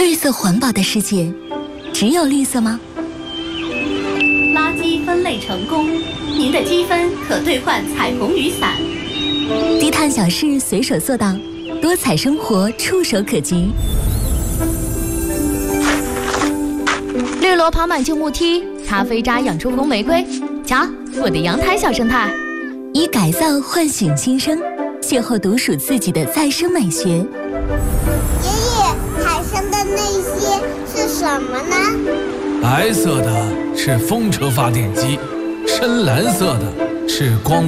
绿色环保的世界，只有绿色吗？ 垃圾分类成功，您的积分可兑换彩虹雨伞。 低碳小事随手做到，多彩生活触手可及。 绿萝跑满旧木梯，咖啡渣养出红玫瑰。瞧，我的阳台小生态。 以改造唤醒新生，邂逅独属自己的再生美学。 爷爷，海上的那些是什么呢？ 白色的是风车发电机，深蓝色的是光